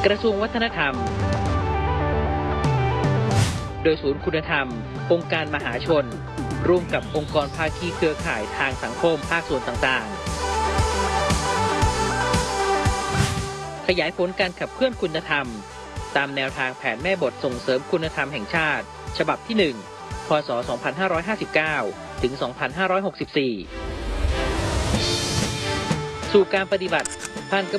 กระทรวงวัฒนธรรมโดยศูนย์คุณธรรมองค์การมหาชนร่วมกับองค์กรภาคีเครือข่ายทางสังคมภาคส่วนต่างๆขยายผลการขับเคลื่อนคุณธรรมตามแนวทางแผนแม่บทส่งเสริมคุณธรรมแห่งชาติฉบับที่ 1 พ.ศ. 2559 ถึง 2564 สู่การปฏิบัติผ่าน